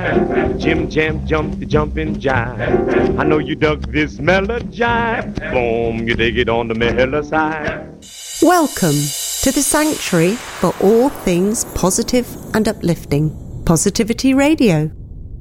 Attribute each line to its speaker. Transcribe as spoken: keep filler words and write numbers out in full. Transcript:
Speaker 1: jive. Jim Jam jumped the jumping jive. I know you dug this melody jive. Boom, you dig it on the mellow side.
Speaker 2: Welcome to the sanctuary for all things positive and uplifting. Positivity Radio.